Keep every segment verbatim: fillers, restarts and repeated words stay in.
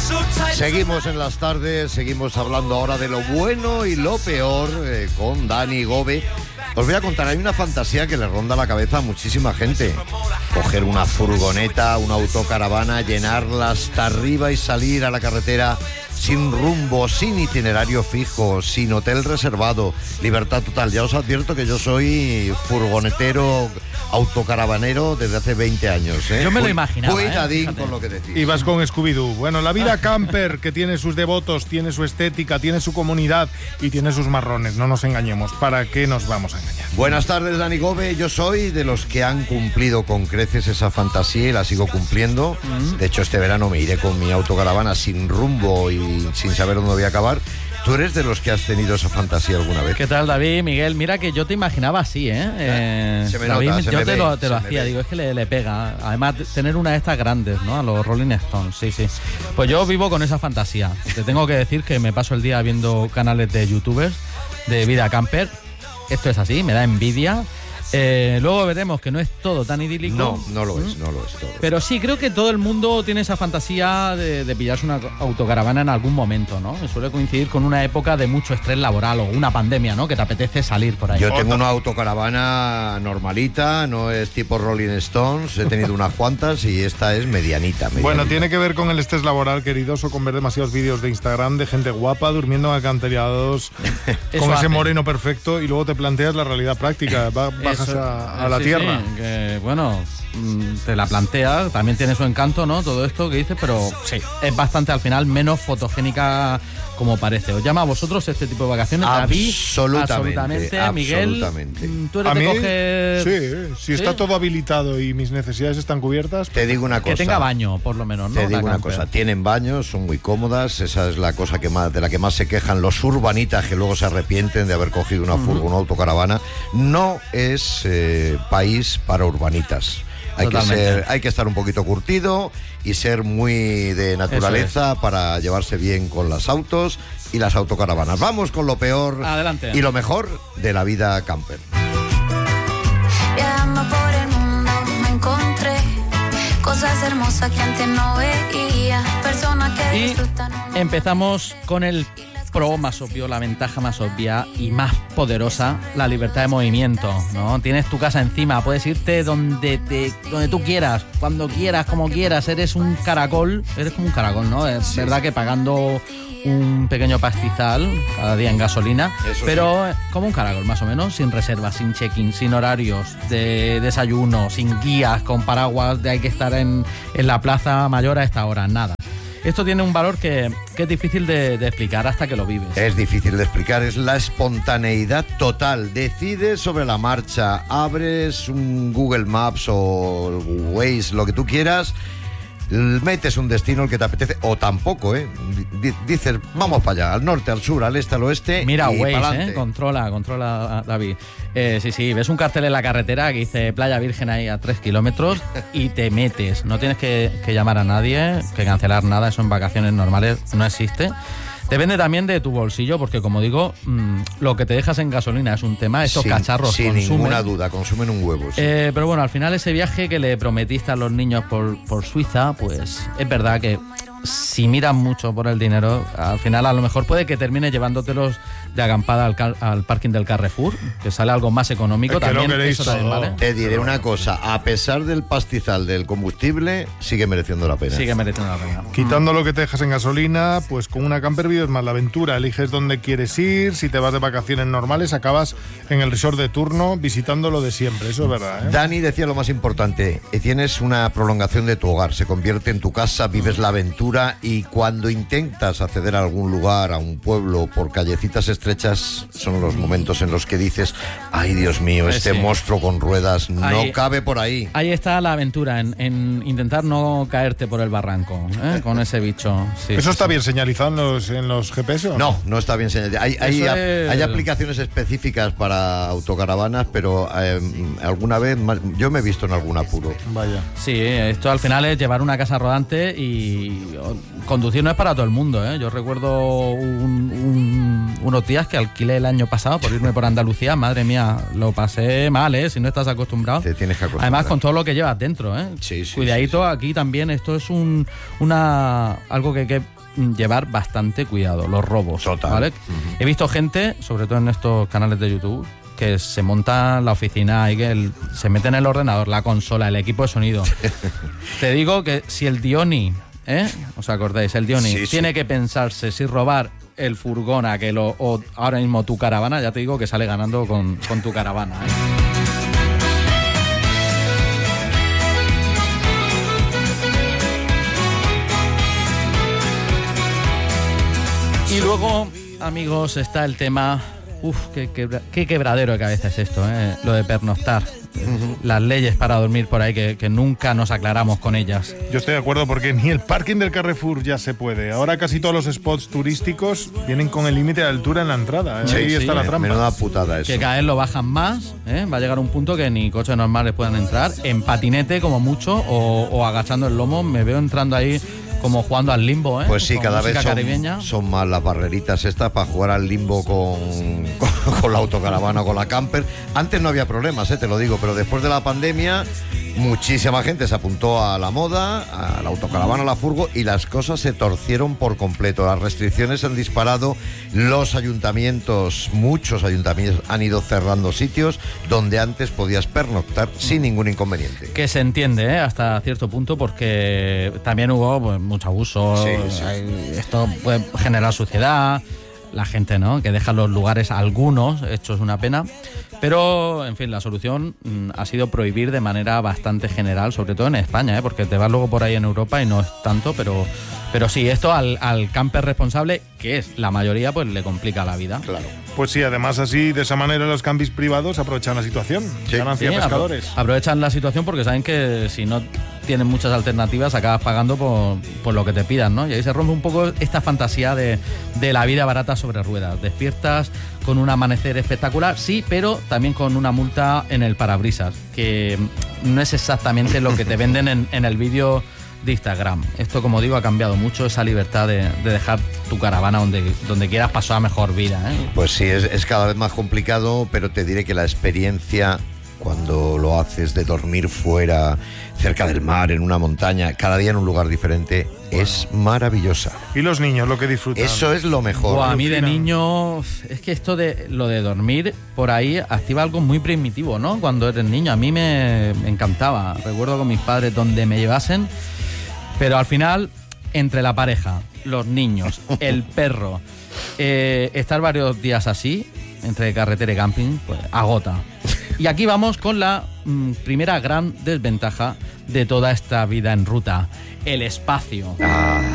Seguimos en las tardes, seguimos hablando ahora de lo bueno y lo peor eh, con Dani Gove. Os voy a contar, hay una fantasía que le ronda la cabeza a muchísima gente. Coger una furgoneta, una autocaravana, llenarla hasta arriba y salir a la carretera sin rumbo, sin itinerario fijo, sin hotel reservado, libertad total. Ya os advierto que yo soy furgonetero, autocaravanero desde hace veinte años, ¿eh? Yo me lo imaginaba, Cuidadín ¿eh? con lo que decís. Y vas con Scooby-Doo. Bueno, la vida camper, que tiene sus devotos, tiene su estética, tiene su comunidad y tiene sus marrones. No nos engañemos. ¿Para qué nos vamos a engañar? Buenas tardes, Dani Gove. Yo soy de los que han cumplido con creces esa fantasía y la sigo cumpliendo. Mm. De hecho, este verano me iré con mi autocaravana sin rumbo y sin saber dónde voy a acabar. ¿Tú eres de los que has tenido esa fantasía alguna vez? ¿Qué tal, David? Miguel, mira que yo te imaginaba así, ¿eh? eh se me David, nota, se yo me te ve, lo, te lo se me hacía, ve. digo, es que le, le pega. Además, tener una de estas grandes, ¿no? A los Rolling Stones, sí, sí. Pues yo vivo con esa fantasía. Te tengo que decir que me paso el día viendo canales de youtubers de vida camper. Esto es así, me da envidia. Eh, luego veremos que no es todo tan idílico. No, no lo es, no lo es todo. Pero sí, creo que todo el mundo tiene esa fantasía de, de pillarse una autocaravana en algún momento, ¿no? Suele coincidir con una época de mucho estrés laboral o una pandemia, ¿no? Que te apetece salir por ahí. Yo tengo una autocaravana normalita, no es tipo Rolling Stones, he tenido unas cuantas y esta es medianita, medianita. Bueno, tiene que ver con el estrés laboral, queridos, o con ver demasiados vídeos de Instagram de gente guapa durmiendo en alcantarillados con ese hace. moreno perfecto y luego te planteas la realidad práctica. Va, bajas Eso, a, a la sí, tierra. Sí, que, bueno, te la planteas, también tiene su encanto, ¿no? Todo esto que dices, pero sí, es bastante al final menos fotogénica como parece. ¿Os llama a vosotros este tipo de vacaciones? Absolutamente, absolutamente. Miguel, absolutamente. tú eres A de mí, coger... sí, si está ¿Sí? todo habilitado y mis necesidades están cubiertas. Te digo una cosa. Que tenga baño, por lo menos, ¿no? Te digo La una camper. cosa, tienen baños, son muy cómodas, esa es la cosa que más, de la que más se quejan los urbanitas que luego se arrepienten de haber cogido una furgo, uh-huh. una autocaravana. No es eh, país para urbanitas. Hay que, ser, hay que estar un poquito curtido y ser muy de naturaleza es. para llevarse bien con los autos y las autocaravanas. Vamos con lo peor Adelante. y lo mejor de la vida camper. Viajando por el mundo me encontré cosas hermosas que antes no veía, personas que y disfrutan. Empezamos con el pro más obvio, la ventaja más obvia y más poderosa, la libertad de movimiento, ¿no? Tienes tu casa encima, puedes irte donde te, donde tú quieras, cuando quieras, como quieras, eres un caracol, eres como un caracol, ¿no? Es sí. verdad que pagando un pequeño pastizal cada día en gasolina, Eso pero sí. como un caracol más o menos, sin reservas, sin check-in, sin horarios de desayuno, sin guías, con paraguas de hay que estar en, en la Plaza Mayor a esta hora, nada. Esto tiene un valor que, que es difícil de, de explicar hasta que lo vives. Es difícil de explicar, es la espontaneidad total. Decides sobre la marcha, abres un Google Maps o Waze, lo que tú quieras, metes un destino el que te apetece, o tampoco, ¿eh? D- dices, vamos para allá, al norte, al sur, al este, al oeste. Mira, y Waze, ¿eh? Controla, controla, David. Eh, sí, sí, ves un cartel en la carretera que dice Playa Virgen ahí a tres kilómetros y te metes. No tienes que, que llamar a nadie, que cancelar nada, eso en vacaciones normales no existe. Depende también de tu bolsillo, porque como digo, mmm, lo que te dejas en gasolina es un tema. Estos sin, cacharros sin consumen. Sin ninguna duda, consumen un huevo. Sí. Eh, pero bueno, al final ese viaje que le prometiste a los niños por, por Suiza, pues es verdad que si miras mucho por el dinero, al final a lo mejor puede que termine llevándotelos de acampada al, car- al parking del Carrefour, que sale algo más económico. Es que también, lo eso también vale. Te diré una cosa, a pesar del pastizal del combustible, sigue mereciendo la pena. Sigue mereciendo la pena. Quitando lo que te dejas en gasolina, pues con una camper vives más la aventura, eliges dónde quieres ir, si te vas de vacaciones normales, acabas en el resort de turno visitando lo de siempre, eso es verdad, ¿eh? Dani decía lo más importante, tienes una prolongación de tu hogar, se convierte en tu casa, vives la aventura y cuando intentas acceder a algún lugar, a un pueblo, por callecitas estrechas, son los momentos en los que dices, ay Dios mío, este sí. monstruo con ruedas no ahí, cabe por ahí. Ahí está la aventura, en, en intentar no caerte por el barranco, ¿eh? Con ese bicho. Sí, ¿Eso sí, está sí. bien señalizado en los, en los G P S? ¿O no? No, no está bien señalado. Hay, hay, es... hay aplicaciones específicas para autocaravanas, pero eh, alguna vez, yo me he visto en algún apuro. Vaya. Sí, esto al final es llevar una casa rodante y conducir no es para todo el mundo, ¿eh? Yo recuerdo un, un, unos días que alquilé el año pasado por irme por Andalucía, madre mía, lo pasé mal, ¿eh? Si no estás acostumbrado. Te tienes que acostumbrar. Además con todo lo que llevas dentro, ¿eh? Sí, sí. Cuidadito, sí, sí. Aquí también esto es un una algo que hay que llevar bastante cuidado, los robos. Total. ¿Vale? Uh-huh. He visto gente, sobre todo en estos canales de YouTube, que se monta la oficina y que el, se mete en el ordenador, la consola, el equipo de sonido. Te digo que si el Dioni, ¿eh? ¿Os acordáis? El Dioni Sí, tiene sí. que pensarse si robar el furgón aquel o, o ahora mismo tu caravana, ya te digo que sale ganando con, con tu caravana, ¿eh? Y luego, amigos, está el tema... Uf, qué, quebra, qué quebradero de cabeza es esto, ¿eh? Lo de pernoctar. Uh-huh. Las leyes para dormir por ahí, que, que nunca nos aclaramos con ellas. Yo estoy de acuerdo porque ni el parking del Carrefour ya se puede. Ahora casi todos los spots turísticos vienen con el límite de altura en la entrada, ¿eh? Sí, Ahí sí, está la trampa. Menuda putada eso. Que cada vez lo bajan más, ¿eh? Va a llegar un punto que ni coches normales puedan entrar. En patinete, como mucho, o, o agachando el lomo. Me veo entrando ahí como jugando al limbo, ¿eh? Pues sí, con cada vez son, son más las barreritas estas para jugar al limbo con, con, con la autocaravana o con la camper. Antes no había problemas, ¿eh? Te lo digo, pero después de la pandemia muchísima gente se apuntó a la moda, a la autocaravana, a la furgo, y las cosas se torcieron por completo. Las restricciones han disparado, los ayuntamientos, muchos ayuntamientos han ido cerrando sitios donde antes podías pernoctar sin ningún inconveniente. Que se entiende, ¿eh? Hasta cierto punto, porque también hubo pues, mucho abuso. Sí, sí. Esto puede generar suciedad, la gente, ¿no? Que deja los lugares, algunos, hechos una pena. Pero, en fin, la solución mm, ha sido prohibir de manera bastante general, sobre todo en España, ¿eh? Porque te vas luego por ahí en Europa y no es tanto, pero, pero sí, esto al, al camper responsable, que es la mayoría, pues le complica la vida. Claro. Pues sí, además así, de esa manera los campings privados aprovechan la situación. Sí. Ganancia Sí, pescadores. apro- aprovechan la situación porque saben que si no tienen muchas alternativas acabas pagando por, por lo que te pidan, ¿no? Y ahí se rompe un poco esta fantasía de, de la vida barata sobre ruedas. Despiertas con un amanecer espectacular, sí, pero también con una multa en el parabrisas, que no es exactamente lo que te venden en, en el vídeo de Instagram. Esto, como digo, ha cambiado mucho esa libertad de, de dejar tu caravana donde, donde quieras pasar mejor vida, ¿eh? Pues sí, es, es cada vez más complicado, pero te diré que la experiencia cuando lo haces de dormir fuera, cerca del mar, en una montaña, cada día en un lugar diferente, es maravillosa. Y los niños, lo que disfrutan. Eso es lo mejor. Buah, a mí de Alucinan. niño, es que esto de lo de dormir por ahí activa algo muy primitivo, ¿no? Cuando eres niño, a mí me, me encantaba. Recuerdo con mis padres donde me llevasen, pero al final, entre la pareja, los niños, el perro, eh, estar varios días así, entre carretera y camping, pues agota. Y aquí vamos con la mm, primera gran desventaja de toda esta vida en ruta, el espacio. Ah.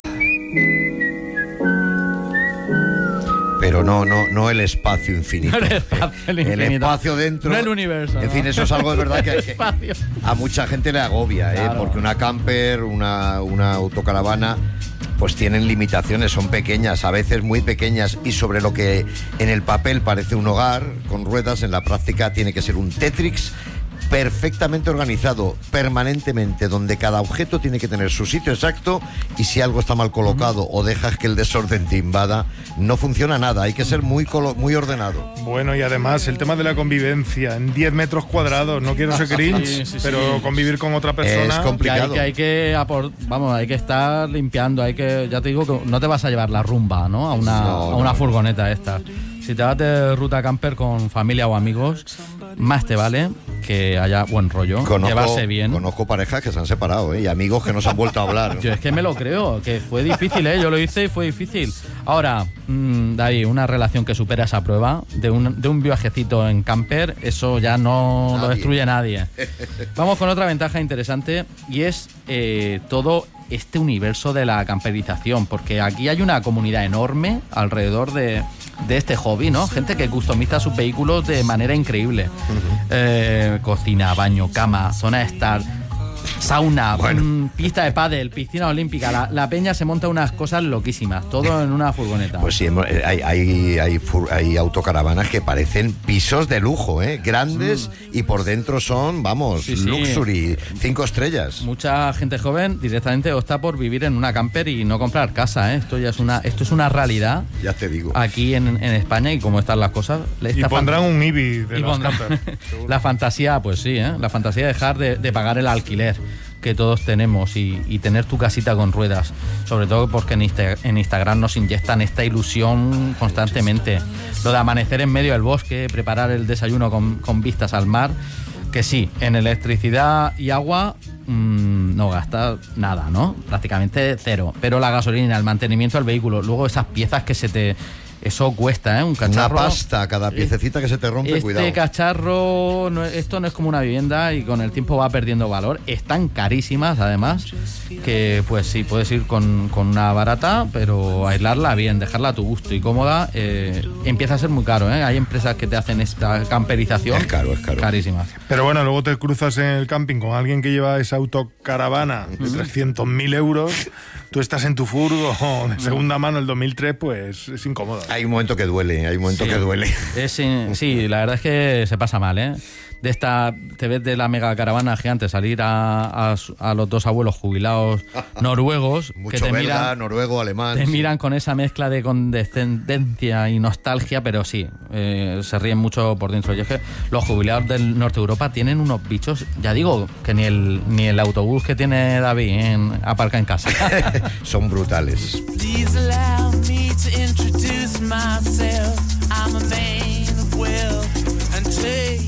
Pero no, no, no el espacio infinito. No el espacio, el infinito. El espacio dentro. No el universo, En ¿no? fin, eso es algo de verdad que, El que espacio. a mucha gente le agobia, ¿eh? Claro. Porque una camper, una, una autocaravana, pues tienen limitaciones, son pequeñas, a veces muy pequeñas, y sobre lo que en el papel parece un hogar con ruedas, en la práctica tiene que ser un Tetris perfectamente organizado, permanentemente, donde cada objeto tiene que tener su sitio exacto, y si algo está mal colocado o dejas que el desorden te invada, no funciona nada, hay que ser muy, colo- muy ordenado. Bueno, y además el tema de la convivencia en diez metros cuadrados, no quiero ser cringe, Sí, sí, pero sí. convivir con otra persona... Es complicado. Que hay que, hay que apor- vamos, hay que estar limpiando, hay que, ya te digo que no te vas a llevar la rumba, ¿no? A una, No, a una no. furgoneta esta. Si te vas de ruta camper con familia o amigos, más te vale que haya buen rollo, Conozco, llevarse bien. conozco parejas que se han separado, ¿eh? Y amigos que no se han vuelto a hablar. Yo es que me lo creo, que fue difícil, ¿eh? Yo lo hice y fue difícil. Ahora, mmm, David, una relación que supera esa prueba, de un, de un viajecito en camper, eso ya no Nadie. lo destruye nadie. Vamos con otra ventaja interesante, y es eh, todo este universo de la camperización, porque aquí hay una comunidad enorme alrededor de, de este hobby, ¿no? Gente que customiza sus vehículos de manera increíble. Eh, cocina, baño, cama, zona de estar, sauna, Bueno. mm, pista de pádel, piscina olímpica. La, la peña se monta unas cosas loquísimas, todo en una furgoneta. Pues sí, hemos- eh, hay, hay, hay, fur- hay autocaravanas que parecen pisos de lujo, ¿eh? Grandes, y por dentro son, vamos, Sí, sí. luxury, cinco estrellas. Mucha gente joven directamente opta por vivir en una camper y no comprar casa, ¿eh? Esto ya es una, esto es una realidad Ya te digo. aquí en, en España, y cómo están las cosas. Y Esta pondrán un I B I de Y las pondrán- camper. seguro. la fantasía, pues sí, ¿eh? La fantasía de dejar de, de pagar el alquiler. que todos tenemos y, y tener tu casita con ruedas, sobre todo porque en, Insta, en Instagram nos inyectan esta ilusión constantemente. Lo de amanecer en medio del bosque, preparar el desayuno con, con vistas al mar, que sí, en electricidad y agua mmm, no gasta nada, ¿no? Prácticamente cero. Pero la gasolina, el mantenimiento del vehículo, luego esas piezas que se te... Eso cuesta, ¿eh? Un cacharro. Una pasta, cada piececita que se te rompe, este cuidado. Este cacharro, no, esto no es como una vivienda y con el tiempo va perdiendo valor. Están carísimas, además, que pues sí, puedes ir con, con una barata, pero aislarla bien, dejarla a tu gusto y cómoda, eh, empieza a ser muy caro, ¿eh? Hay empresas que te hacen esta camperización. Es caro, es caro. Carísimas. Pero bueno, luego te cruzas en el camping con alguien que lleva esa autocaravana de trescientos mil euros, tú estás en tu furgo de segunda mano el dos mil tres, pues es incómodo. Hay un momento que duele, hay un momento sí. que duele. Es, sí, la verdad es que se pasa mal, ¿eh? De esta, te ves de la mega caravana gigante salir a, a, a los dos abuelos jubilados noruegos. Mucho que te belga, miran, noruego, alemán. Te sí. miran con esa mezcla de condescendencia y nostalgia, pero sí, eh, se ríen mucho por dentro. Y es que los jubilados del norte de Europa tienen unos bichos, ya digo, que ni el, ni el autobús que tiene David en, aparca en casa. Son brutales. Please allow me to introduce myself. I'm a man of wealth and taste.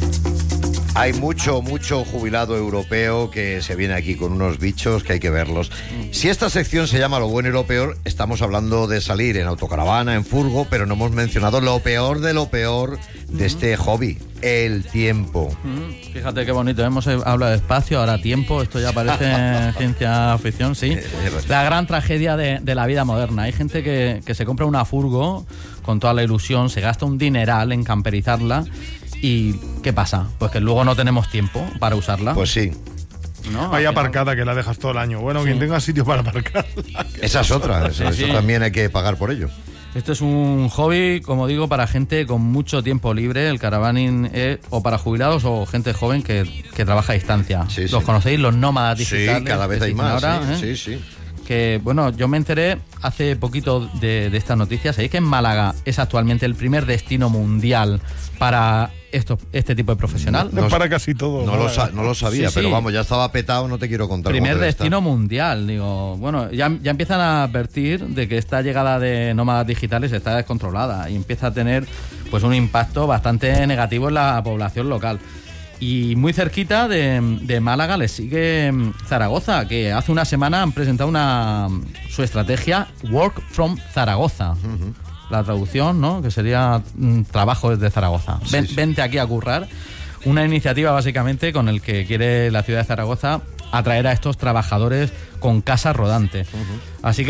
Hay mucho, mucho jubilado europeo que se viene aquí con unos bichos que hay que verlos. Si esta sección se llama Lo bueno y lo peor, estamos hablando de salir en autocaravana, en furgo, pero no hemos mencionado lo peor de lo peor de este hobby, el tiempo. Fíjate qué bonito, hemos hablado de espacio, ahora tiempo, esto ya parece ciencia ficción, sí. La gran tragedia de, de la vida moderna. Hay gente que, que se compra una furgo con toda la ilusión, se gasta un dineral en camperizarla. ¿Y qué pasa? Pues que luego no tenemos tiempo para usarla. Pues sí. ¿No? Hay aparcada que la dejas todo el año. Bueno, sí. Quien tenga sitio para aparcarla. Esa es otra, eso, sí, eso sí. también hay que pagar por ello. Esto es un hobby, como digo, para gente con mucho tiempo libre. El caravaning es o para jubilados o gente joven que, que trabaja a distancia. Sí, ¿Los sí. conocéis? Los nómadas digitales. Sí, cada vez que hay más. ahora, sí, ¿eh? sí, sí. Que, bueno, yo me enteré hace poquito de, de estas noticias. ¿Sabéis que en Málaga es actualmente el primer destino mundial para esto, este tipo de profesional? No, para casi todo. No, lo, sa- no lo sabía, Sí, sí. pero vamos, ya estaba petado, no te quiero contar. Primer cómo debe destino estar. mundial, digo. Bueno, ya, ya empiezan a advertir de que esta llegada de nómadas digitales está descontrolada y empieza a tener pues un impacto bastante negativo en la población local. Y muy cerquita de, de Málaga le sigue Zaragoza, que hace una semana han presentado una su estrategia Work from Zaragoza. Uh-huh. La traducción, ¿no? Que sería mm, trabajo desde Zaragoza. Sí, Ven, sí. Vente aquí a currar. Una iniciativa básicamente con el que quiere la ciudad de Zaragoza atraer a estos trabajadores con casa rodante. Uh-huh. Así que